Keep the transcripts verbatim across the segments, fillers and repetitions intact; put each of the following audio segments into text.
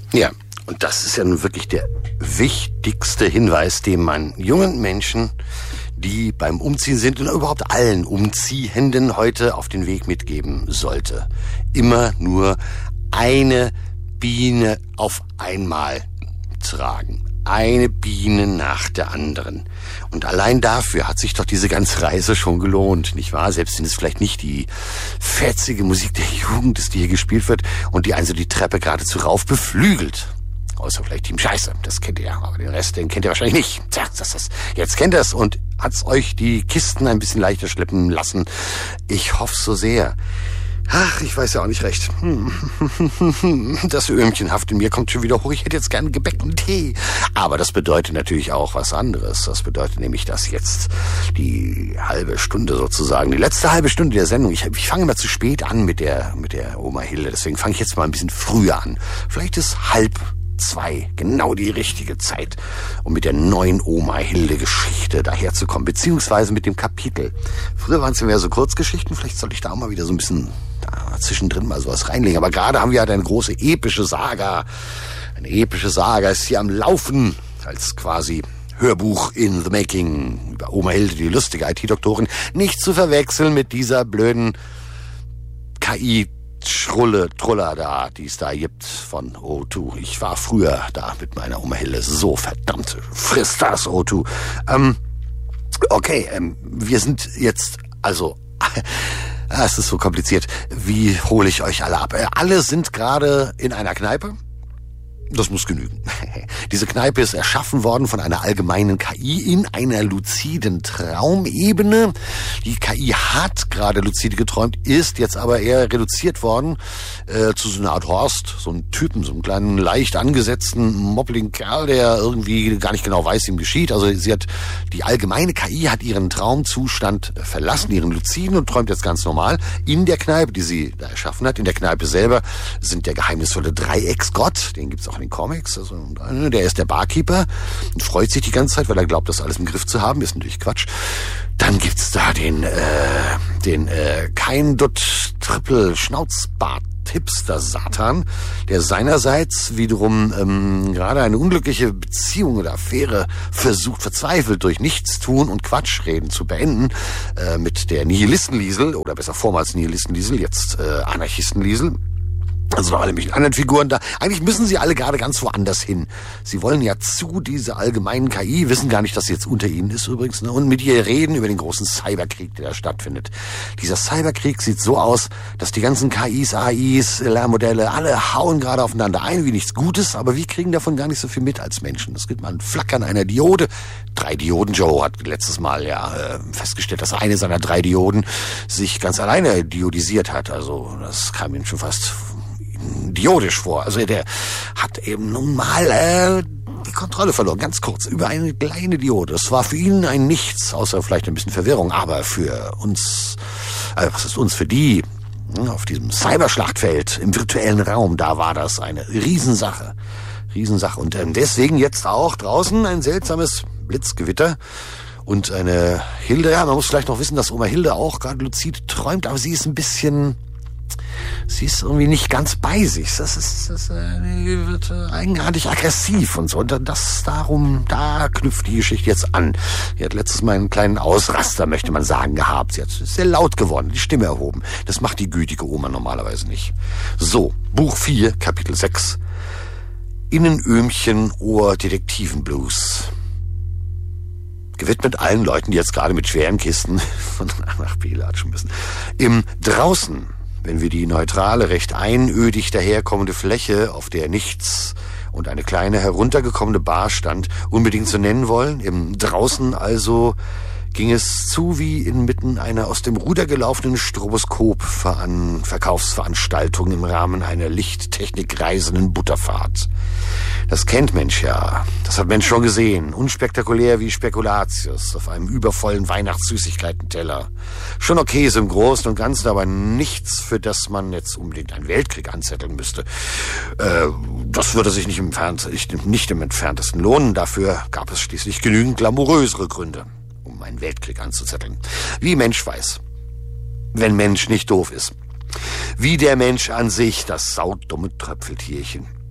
Ja, und das ist ja nun wirklich der wichtigste Hinweis, den man jungen Menschen, die beim Umziehen sind und überhaupt allen Umziehenden heute auf den Weg mitgeben sollte. Immer nur eine Biene auf einmal tragen. Eine Biene nach der anderen. Und allein dafür hat sich doch diese ganze Reise schon gelohnt, nicht wahr? Selbst wenn es vielleicht nicht die fetzige Musik der Jugend ist, die hier gespielt wird und die also die Treppe geradezu rauf beflügelt. Außer vielleicht Team Scheiße, das kennt ihr ja, aber den Rest, den kennt ihr wahrscheinlich nicht. Tja, das ist, jetzt kennt ihr es und hat's euch die Kisten ein bisschen leichter schleppen lassen. Ich hoffe so sehr. Ach, ich weiß ja auch nicht recht. Das Öhmchenhaft in mir kommt schon wieder hoch. Ich hätte jetzt gerne Gebäck und Tee. Aber das bedeutet natürlich auch was anderes. Das bedeutet nämlich, dass jetzt die halbe Stunde sozusagen, die letzte halbe Stunde der Sendung, ich, ich fange immer zu spät an mit der, mit der Oma Hilde. Deswegen fange ich jetzt mal ein bisschen früher an. Vielleicht ist halb zwei genau die richtige Zeit, um mit der neuen Oma Hilde Geschichte daherzukommen, beziehungsweise mit dem Kapitel. Früher waren es ja mehr so Kurzgeschichten, vielleicht sollte ich da auch mal wieder so ein bisschen da zwischendrin mal sowas reinlegen. Aber gerade haben wir halt eine große epische Saga. Eine epische Saga ist hier am Laufen, als quasi Hörbuch in the making über Oma Hilde, die lustige I T-Doktorin. Nicht zu verwechseln mit dieser blöden K I Schrulle, Truller da, die es da gibt von O zwei. Ich war früher da mit meiner Oma Hilde. So verdammt, frisst das O zwei. Ähm, okay, ähm, wir sind jetzt, also, es ist so kompliziert. Wie hole ich euch alle ab? Äh, alle sind gerade in einer Kneipe. Das muss genügen. Diese Kneipe ist erschaffen worden von einer allgemeinen K I in einer luziden Traumebene. Die K I hat gerade luzide geträumt, ist jetzt aber eher reduziert worden äh, zu so einer Art Horst, so einem Typen, so einem kleinen, leicht angesetzten, moppeligen Kerl, der irgendwie gar nicht genau weiß, wie ihm geschieht. Also sie hat, die allgemeine K I hat ihren Traumzustand verlassen, ihren luziden, und träumt jetzt ganz normal in der Kneipe, die sie da erschaffen hat. In der Kneipe selber sind der geheimnisvolle Dreiecksgott, den gibt's auch in den Comics, also der ist der Barkeeper und freut sich die ganze Zeit, weil er glaubt, das alles im Griff zu haben. Ist natürlich Quatsch. Dann gibt's da den äh, den äh, Kein-Dutt Triple Schnauzbart Hipster Satan, der seinerseits wiederum ähm, gerade eine unglückliche Beziehung oder Affäre versucht, verzweifelt durch Nichtstun und Quatschreden zu beenden, äh, mit der Nihilisten-Liesel, oder besser vormals Nihilisten-Liesel, jetzt äh, Anarchisten-Liesel. Also noch alle möglichen anderen Figuren da. Eigentlich müssen sie alle gerade ganz woanders hin. Sie wollen ja zu dieser allgemeinen K I, wissen gar nicht, dass sie jetzt unter ihnen ist übrigens, ne? Und mit ihr reden über den großen Cyberkrieg, der da stattfindet. Dieser Cyberkrieg sieht so aus, dass die ganzen K Is, A Is, Lernmodelle, alle hauen gerade aufeinander ein, wie nichts Gutes, aber wir kriegen davon gar nicht so viel mit als Menschen. Es gibt mal ein Flackern einer Diode. Drei Dioden. Joe hat letztes Mal ja äh, festgestellt, dass eine seiner drei Dioden sich ganz alleine diodisiert hat. Also das kam ihm schon fast diodisch vor. Also der hat eben nun mal äh, die Kontrolle verloren, ganz kurz, über eine kleine Diode. Das war für ihn ein Nichts, außer vielleicht ein bisschen Verwirrung, aber für uns, also was ist uns, für die auf diesem Cyberschlachtfeld im virtuellen Raum, da war das eine Riesensache. Riesensache. Und ähm, deswegen jetzt auch draußen ein seltsames Blitzgewitter. Und eine Hilde, ja, man muss vielleicht noch wissen, dass Oma Hilde auch gerade luzid träumt, aber sie ist ein bisschen... Sie ist irgendwie nicht ganz bei sich. Das ist, das äh, die wird äh, eigenartig aggressiv und so. Und das darum, da knüpft die Geschichte jetzt an. Die hat letztes Mal einen kleinen Ausraster, möchte man sagen, gehabt. Sie hat ist sehr laut geworden, die Stimme erhoben. Das macht die gütige Oma normalerweise nicht. So, Buch vier, Kapitel sechs. Innenöhmchen, Ohr, Detektivenblues. Gewidmet allen Leuten, die jetzt gerade mit schweren Kisten von A nach B latschen müssen. Im Draußen, wenn wir die neutrale, recht einödig daherkommende Fläche, auf der nichts und eine kleine heruntergekommene Bar stand, unbedingt so nennen wollen, im Draußen also ging es zu wie inmitten einer aus dem Ruder gelaufenen Stroboskop-Verkaufsveranstaltung im Rahmen einer lichttechnikreisenden Butterfahrt. Das kennt Mensch ja. Das hat Mensch schon gesehen. Unspektakulär wie Spekulatius auf einem übervollen Weihnachtssüßigkeitenteller. Schon okay so im Großen und Ganzen, aber nichts, für das man jetzt unbedingt einen Weltkrieg anzetteln müsste. Äh, das würde sich nicht im, Entfernt, nicht im entferntesten lohnen. Dafür gab es schließlich genügend glamourösere Gründe, um einen Weltkrieg anzuzetteln. Wie Mensch weiß, wenn Mensch nicht doof ist. Wie der Mensch an sich, das saudumme Tröpfeltierchen.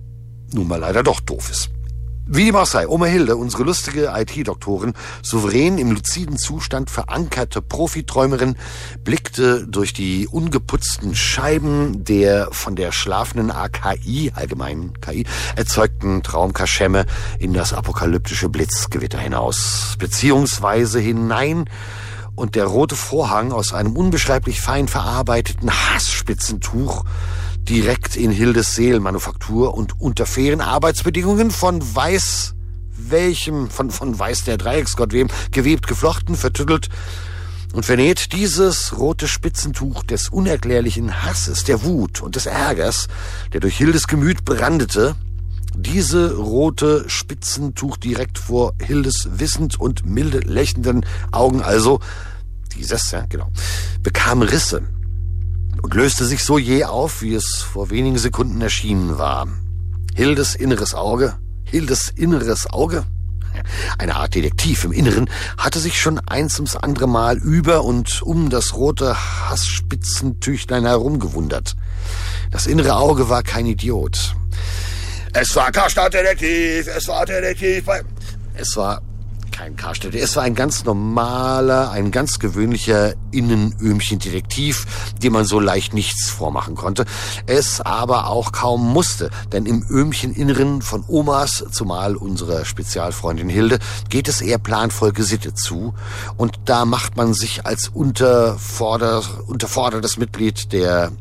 nun mal leider doch doof ist. Wie dem auch sei, Oma Hilde, unsere lustige I T-Doktorin, souverän im luziden Zustand verankerte Profiträumerin, blickte durch die ungeputzten Scheiben der von der schlafenden A K I, allgemein K I, erzeugten Traumkaschemme in das apokalyptische Blitzgewitter hinaus, beziehungsweise hinein, und der rote Vorhang aus einem unbeschreiblich fein verarbeiteten Hassspitzentuch direkt in Hildes Seelenmanufaktur und unter fairen Arbeitsbedingungen von weiß welchem, von, von weiß der Dreiecksgott wem, gewebt, geflochten, vertüttelt und vernäht, dieses rote Spitzentuch des unerklärlichen Hasses, der Wut und des Ärgers, der durch Hildes Gemüt brandete, diese rote Spitzentuch direkt vor Hildes wissend und milde lächelnden Augen, also dieses, ja, genau, bekam Risse und löste sich so jäh auf, wie es vor wenigen Sekunden erschienen war. Hildes inneres Auge, Hildes inneres Auge, eine Art Detektiv im Inneren, hatte sich schon eins ums andere Mal über und um das rote Hassspitzentüchlein herumgewundert. Das innere Auge war kein Idiot. Es war Karstadt-Detektiv, es war Detektiv, es war kein Karstadt, es war ein ganz normaler, ein ganz gewöhnlicher Innenöhmchen-Detektiv, dem man so leicht nichts vormachen konnte, es aber auch kaum musste, denn im Öhmchen-Inneren von Omas, zumal unserer Spezialfreundin Hilde, geht es eher planvoll gesittet zu, und da macht man sich als unterforder, unterfordertes Mitglied der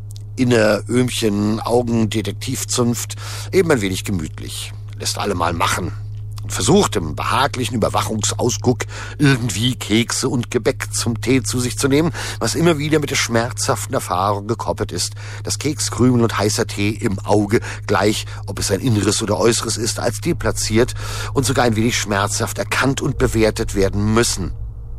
Inneröhmchen-Augendetektivzunft eben ein wenig gemütlich, lässt alle mal machen. Versucht im behaglichen Überwachungsausguck irgendwie Kekse und Gebäck zum Tee zu sich zu nehmen, was immer wieder mit der schmerzhaften Erfahrung gekoppelt ist, dass Kekskrümel und heißer Tee im Auge, gleich ob es ein inneres oder äußeres ist, als deplatziert und sogar ein wenig schmerzhaft erkannt und bewertet werden müssen.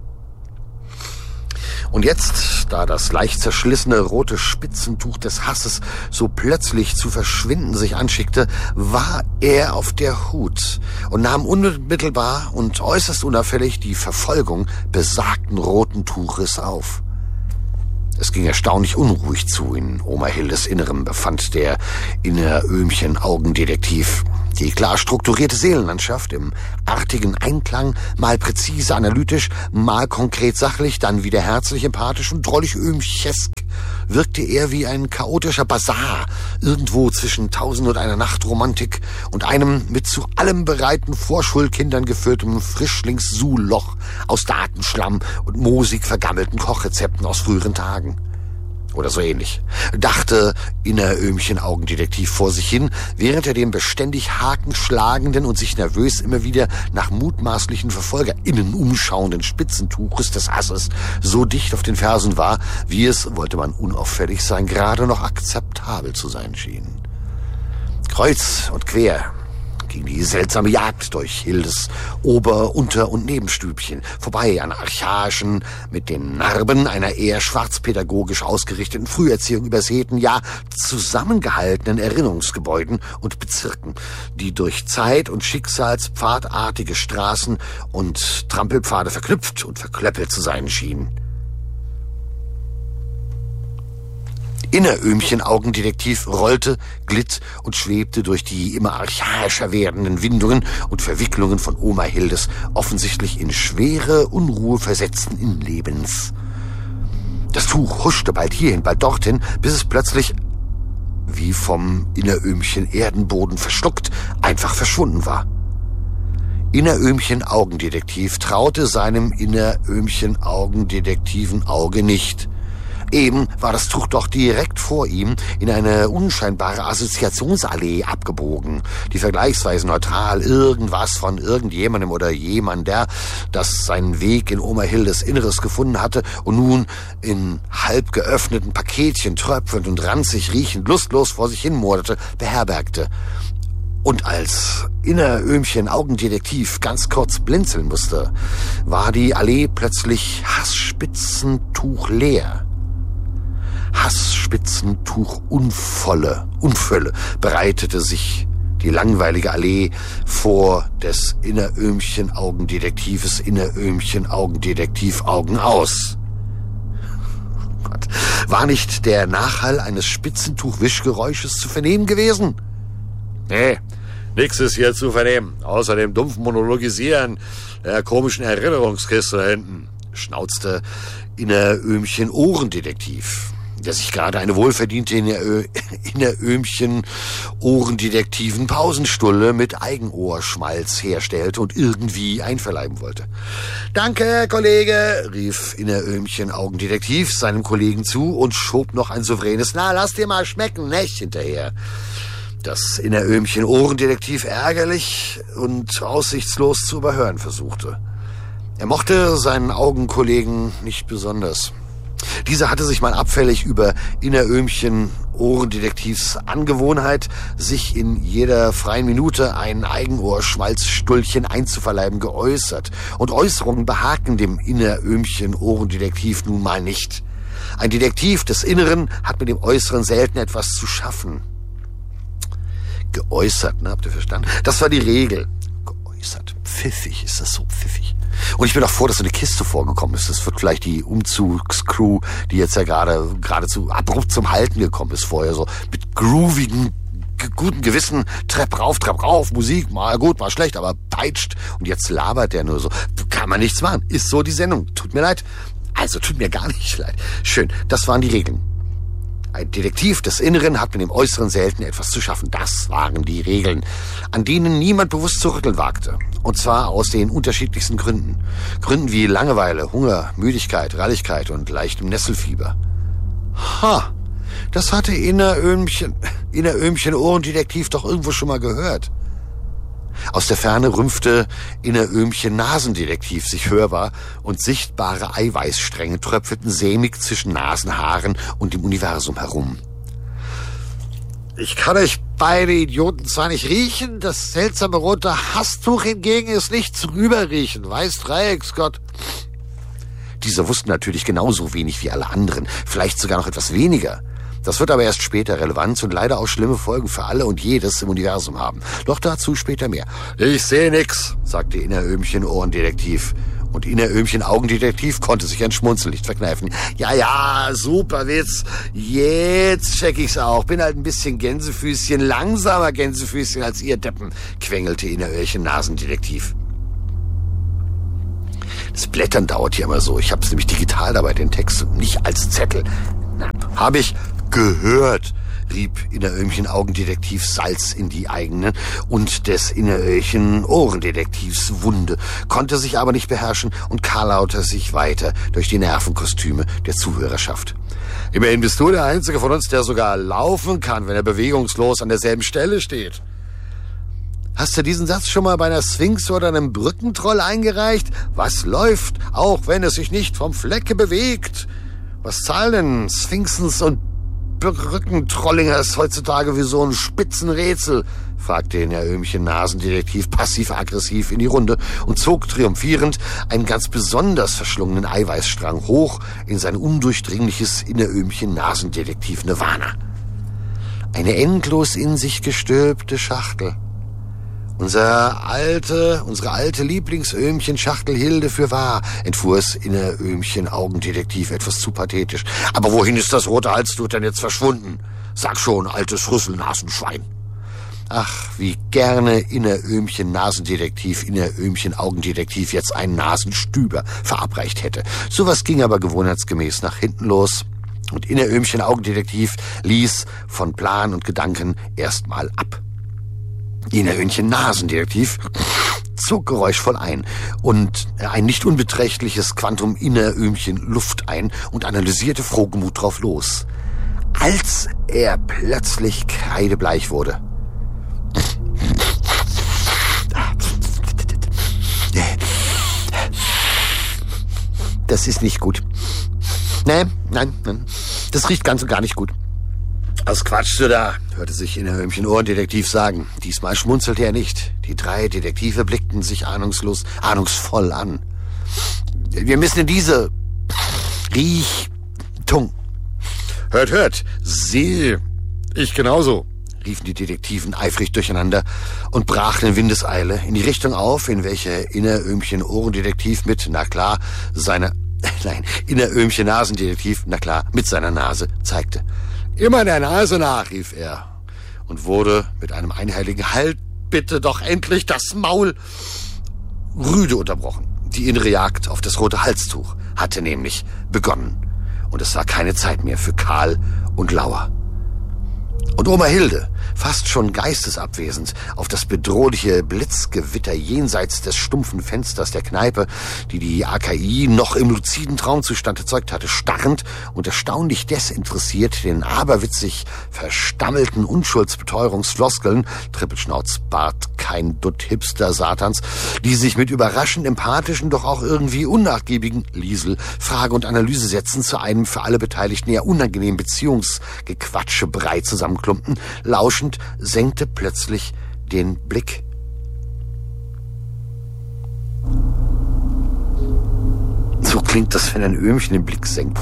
Und jetzt, da das leicht zerschlissene rote Spitzentuch des Hasses so plötzlich zu verschwinden sich anschickte, war er auf der Hut und nahm unmittelbar und äußerst unauffällig die Verfolgung besagten roten Tuches auf. Es ging erstaunlich unruhig zu. In Oma Hildes Innerem befand der Inneröhmchen-Augendetektiv. Die klar strukturierte Seelenlandschaft im artigen Einklang, mal präzise analytisch, mal konkret sachlich, dann wieder herzlich empathisch und drollig öhmchesk, wirkte er wie ein chaotischer Basar, irgendwo zwischen Tausend und einer Nacht Romantik und einem mit zu allem bereiten Vorschulkindern gefülltem Frischlings-Suhlloch aus Datenschlamm und moosig vergammelten Kochrezepten aus früheren Tagen. Oder so ähnlich, dachte Inneröhmchen-Augendetektiv vor sich hin, während er dem beständig hakenschlagenden und sich nervös immer wieder nach mutmaßlichen VerfolgerInnen umschauenden Spitzentuches des Hasses so dicht auf den Fersen war, wie es, wollte man unauffällig sein, gerade noch akzeptabel zu sein schien. Kreuz und quer ging die seltsame Jagd durch Hildes Ober-, Unter- und Nebenstübchen, vorbei an archaischen, mit den Narben einer eher schwarzpädagogisch ausgerichteten Früherziehung übersäten, ja zusammengehaltenen Erinnerungsgebäuden und Bezirken, die durch Zeit- und Schicksalspfadartige Straßen und Trampelpfade verknüpft und verklöppelt zu sein schienen. Inneröhmchen-Augendetektiv rollte, glitt und schwebte durch die immer archaischer werdenden Windungen und Verwicklungen von Oma Hildes offensichtlich in schwere Unruhe versetzten Innenlebens. Das Tuch huschte bald hierhin, bald dorthin, bis es plötzlich, wie vom Inneröhmchen-Erdenboden verschluckt, einfach verschwunden war. Inneröhmchen-Augendetektiv traute seinem Inneröhmchen-Augendetektiven Auge nicht. Eben war das Tuch doch direkt vor ihm in eine unscheinbare Assoziationsallee abgebogen, die vergleichsweise neutral irgendwas von irgendjemandem oder jemander, das seinen Weg in Oma Hildes Inneres gefunden hatte und nun in halb geöffneten Paketchen tröpfelnd und ranzig riechend lustlos vor sich hin mordete, beherbergte. Und als Inneröhmchen-Augendetektiv ganz kurz blinzeln musste, war die Allee plötzlich Hassspitzentuch leer. Hassspitzentuch Unvolle, Unfülle bereitete sich die langweilige Allee vor des Inneröhmchen-Augendetektives Inneröhmchen-Augendetektiv-Augen aus. Gott, war nicht der Nachhall eines Spitzentuch-Wischgeräusches zu vernehmen gewesen? Nee, Nix ist hier zu vernehmen, außer dem dumpfen Monologisieren der komischen Erinnerungskiste da hinten, schnauzte Inneröhmchen Ohrendetektiv, der sich gerade eine wohlverdiente Innerö- Inneröhmchen Ohrendetektiven Pausenstulle mit Eigenohrschmalz herstellte und irgendwie einverleiben wollte. Danke, Herr Kollege, rief Inneröhmchen Augendetektiv seinem Kollegen zu und schob noch ein souveränes Na, lass dir mal schmecken, nicht hinterher. Das Inneröhmchen Ohrendetektiv ärgerlich und aussichtslos zu überhören versuchte. Er mochte seinen Augenkollegen nicht besonders. Dieser hatte sich mal abfällig über Inneröhmchen Ohrendetektivs Angewohnheit, sich in jeder freien Minute ein Eigenohrschmalzstullchen einzuverleiben, geäußert. Und Äußerungen behagten dem Inneröhmchen Ohrendetektiv nun mal nicht. Ein Detektiv des Inneren hat mit dem Äußeren selten etwas zu schaffen. Geäußert, ne? Habt ihr verstanden? Das war die Regel. Geäußert. Pfiffig ist das so, pfiffig. Und ich bin auch froh, dass so eine Kiste vorgekommen ist. Das wird vielleicht die Umzugscrew, die jetzt ja gerade geradezu abrupt zum Halten gekommen ist, vorher so mit groovigen, guten Gewissen, Trepp rauf, Trepp rauf, Musik, mal gut, mal schlecht, aber peitscht. Und jetzt labert der nur so. Kann man nichts machen. Ist so die Sendung. Tut mir leid. Also tut mir gar nicht leid. Schön, das waren die Regeln. Ein Detektiv des Inneren hat mit dem Äußeren selten etwas zu schaffen. Das waren die Regeln, an denen niemand bewusst zu rütteln wagte. Und zwar aus den unterschiedlichsten Gründen. Gründen wie Langeweile, Hunger, Müdigkeit, Ralligkeit und leichtem Nesselfieber. Ha, das hatte Inneröhmchen, Inneröhmchen Ohrendetektiv doch irgendwo schon mal gehört. Aus der Ferne rümpfte Inneröhmchen Nasendetektiv sich hörbar und sichtbare Eiweißstränge tröpfelten sämig zwischen Nasenhaaren und dem Universum herum. Ich kann euch beide Idioten zwar nicht riechen, das seltsame rote Hasstuch hingegen ist nicht zu rüberriechen. Weiß Dreiecksgott. Diese wussten natürlich genauso wenig wie alle anderen, vielleicht sogar noch etwas weniger. Das wird aber erst später relevant und leider auch schlimme Folgen für alle und jedes im Universum haben. Doch dazu später mehr. Ich sehe nix, sagte Inneröhmchen Ohrendetektiv. Und Inneröhmchen Augendetektiv konnte sich ein Schmunzeln nicht verkneifen. Ja, ja, super Witz. Jetzt check ich's auch. Bin halt ein bisschen Gänsefüßchen, langsamer Gänsefüßchen als ihr Deppen, quengelte Inneröhrchen Nasendetektiv. Das Blättern dauert hier immer so. Ich hab's nämlich digital dabei, den Text, und nicht als Zettel. Na, hab ich gehört, rieb Inneröhmchen Augendetektiv Salz in die eigene und des Inneröhrchen Ohrendetektivs Wunde, konnte sich aber nicht beherrschen und karlaute sich weiter durch die Nervenkostüme der Zuhörerschaft. Immerhin bist du der Einzige von uns, der sogar laufen kann, wenn er bewegungslos an derselben Stelle steht. Hast du diesen Satz schon mal bei einer Sphinx oder einem Brückentroll eingereicht? Was läuft, auch wenn es sich nicht vom Flecke bewegt? Was zahlen denn Sphinxens und Brückentrollingers heutzutage wie so ein Spitzenrätsel? Fragte Inneröhmchen Nasendetektiv passiv-aggressiv in die Runde und zog triumphierend einen ganz besonders verschlungenen Eiweißstrang hoch in sein undurchdringliches Inneröhmchen Nasendetektiv Nirvana. Eine endlos in sich gestülpte Schachtel. Unser alte, unsere alte Lieblingsöhmchen Schachtel Hilde für wahr, entfuhr es Inneröhmchen Augendetektiv etwas zu pathetisch. Aber wohin ist das rote Halstuch denn jetzt verschwunden? Sag schon, altes Rüsselnasenschwein. Ach, wie gerne Inneröhmchen Nasendetektiv, Inneröhmchen Augendetektiv jetzt einen Nasenstüber verabreicht hätte. Sowas ging aber gewohnheitsgemäß nach hinten los. Und Inneröhmchen Augendetektiv ließ von Plan und Gedanken erstmal ab. Inneröhmchen Nasendetektiv zog geräuschvoll ein und ein nicht unbeträchtliches Quantum Inneröhmchen Luft ein und analysierte frohgemut drauf los. Als er plötzlich kreidebleich wurde. Das ist nicht gut. Nein, nein, nein. Das riecht ganz und gar nicht gut. Was quatschst du da? Hörte sich Inneröhmchen Ohrendetektiv sagen. Diesmal schmunzelte er nicht. Die drei Detektive blickten sich ahnungslos, ahnungsvoll an. Wir müssen in diese Richtung. Hört, hört. Sie. Ich genauso, riefen die Detektiven eifrig durcheinander und brachen in Windeseile in die Richtung auf, in welche Inneröhmchen Ohrendetektiv mit, na klar, seiner, nein, Inneröhmchen Nasendetektiv, na klar, mit seiner Nase zeigte. Immer der Nase nach, rief er und wurde mit einem einheiligen Halt bitte doch endlich das Maul. Rüde unterbrochen. Die innere Jagd auf das rote Halstuch hatte nämlich begonnen. Und es war keine Zeit mehr für Karl und Lauer. Und Oma Hilde, fast schon geistesabwesend, auf das bedrohliche Blitzgewitter jenseits des stumpfen Fensters der Kneipe, die die A K I noch im luziden Traumzustand erzeugt hatte, starrend und erstaunlich desinteressiert den aberwitzig verstammelten Unschuldsbeteuerungsfloskeln, Trippelschnauzbart, kein Dutt Hipster Satans, die sich mit überraschend empathischen, doch auch irgendwie unnachgiebigen Liesel, Frage und Analyse setzen zu einem für alle Beteiligten eher unangenehmen Beziehungsgequatschebrei zusammenklumpten, lauschend, senkte plötzlich den Blick. So klingt das, wenn ein Öhmchen den Blick senkt.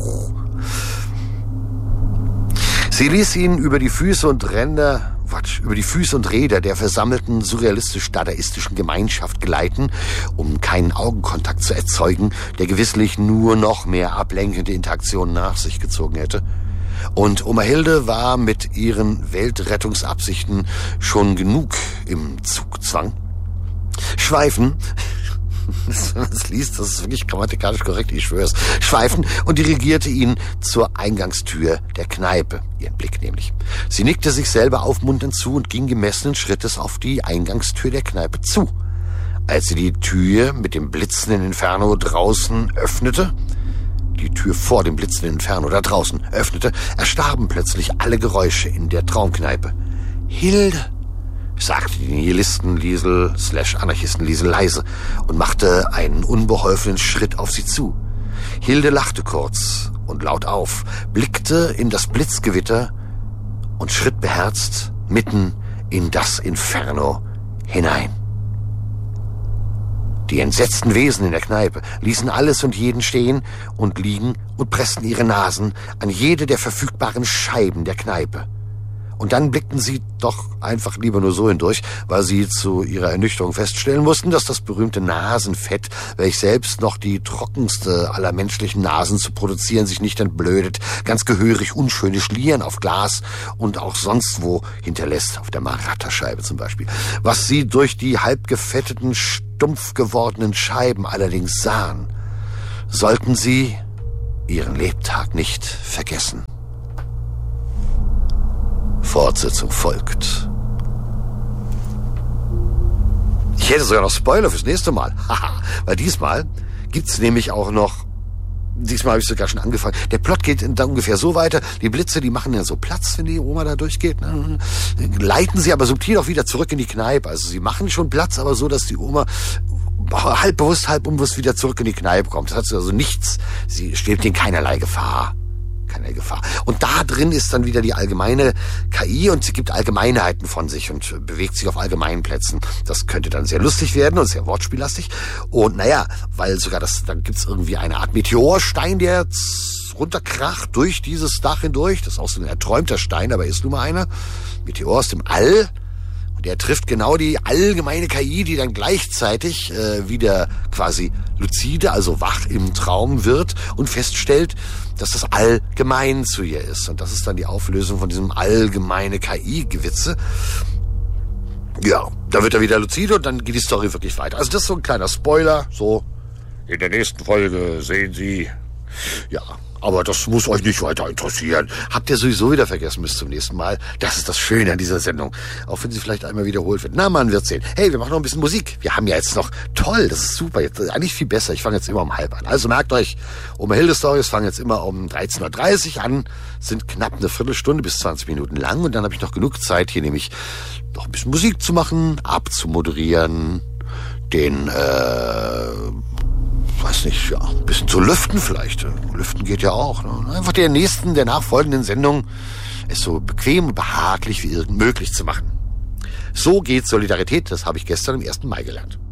Sie ließ ihn über die Füße und Ränder, Quatsch, über die Füße und Räder der versammelten surrealistisch-dadaistischen Gemeinschaft gleiten, um keinen Augenkontakt zu erzeugen, der gewisslich nur noch mehr ablenkende Interaktionen nach sich gezogen hätte. Und Oma Hilde war mit ihren Weltrettungsabsichten schon genug im Zugzwang. Schweifen, wenn man es liest, das ist wirklich grammatikalisch korrekt, ich schwör's, schweifen und dirigierte ihn zur Eingangstür der Kneipe, ihren Blick nämlich. Sie nickte sich selber aufmunternd zu und ging gemessenen Schrittes auf die Eingangstür der Kneipe zu. Als sie die Tür mit dem blitzenden Inferno draußen öffnete, die Tür vor dem blitzenden Inferno da draußen öffnete, erstarben plötzlich alle Geräusche in der Traumkneipe. Hilde, sagte die Nihilisten-Liesel slash Anarchisten-Liesel leise und machte einen unbeholfenen Schritt auf sie zu. Hilde lachte kurz und laut auf, blickte in das Blitzgewitter und schritt beherzt mitten in das Inferno hinein. Die entsetzten Wesen in der Kneipe ließen alles und jeden stehen und liegen und pressten ihre Nasen an jede der verfügbaren Scheiben der Kneipe. Und dann blickten sie doch einfach lieber nur so hindurch, weil sie zu ihrer Ernüchterung feststellen mussten, dass das berühmte Nasenfett, welch selbst noch die trockenste aller menschlichen Nasen zu produzieren sich nicht entblödet, ganz gehörig unschöne Schlieren auf Glas und auch sonst wo hinterlässt, auf der Maratta-Scheibe zum Beispiel. Was sie durch die halbgefetteten, stumpf gewordenen Scheiben allerdings sahen, sollten sie ihren Lebtag nicht vergessen. Fortsetzung folgt. Ich hätte sogar noch Spoiler fürs nächste Mal. Haha, weil diesmal gibt's nämlich auch noch, diesmal habe ich sogar schon angefangen, der Plot geht dann ungefähr so weiter, die Blitze, die machen ja so Platz, wenn die Oma da durchgeht, ne? Leiten sie aber subtil auch wieder zurück in die Kneipe. Also sie machen schon Platz, aber so, dass die Oma halb bewusst, halb unbewusst wieder zurück in die Kneipe kommt. Das hat also nichts, sie steht in keinerlei Gefahr. Keine Gefahr. Und da drin ist dann wieder die allgemeine K I und sie gibt Allgemeinheiten von sich und bewegt sich auf allgemeinen Plätzen. Das könnte dann sehr lustig werden und sehr wortspiellastig. Und naja, weil sogar das, dann gibt's irgendwie eine Art Meteorstein, der runterkracht durch dieses Dach hindurch. Das ist auch so ein erträumter Stein, aber ist nun mal einer. Meteor aus dem All. Der trifft genau die allgemeine K I, die dann gleichzeitig äh, wieder quasi luzide, also wach im Traum wird und feststellt, dass das allgemein zu ihr ist. Und das ist dann die Auflösung von diesem allgemeine K I-Gewitze. Ja, da wird er wieder luzide und dann geht die Story wirklich weiter. Also das ist so ein kleiner Spoiler. So, in der nächsten Folge sehen Sie, ja, aber das muss euch nicht weiter interessieren. Habt ihr sowieso wieder vergessen bis zum nächsten Mal. Das ist das Schöne an dieser Sendung. Auch wenn sie vielleicht einmal wiederholt wird. Na, man wird sehen. Hey, wir machen noch ein bisschen Musik. Wir haben ja jetzt noch, toll, das ist super. Jetzt, eigentlich viel besser. Ich fange jetzt immer um halb an. Also merkt euch, Oma Hilde Stories fangen jetzt immer um dreizehn Uhr dreißig an. Sind knapp eine Viertelstunde bis zwanzig Minuten lang. Und dann habe ich noch genug Zeit, hier nämlich noch ein bisschen Musik zu machen, abzumoderieren, den, äh, weiß nicht, ja, ein bisschen zu lüften vielleicht. Lüften geht ja auch. Ne? Einfach der nächsten, der nachfolgenden Sendung es so bequem und behaglich wie irgend möglich zu machen. So geht Solidarität, das habe ich gestern am ersten Mai gelernt.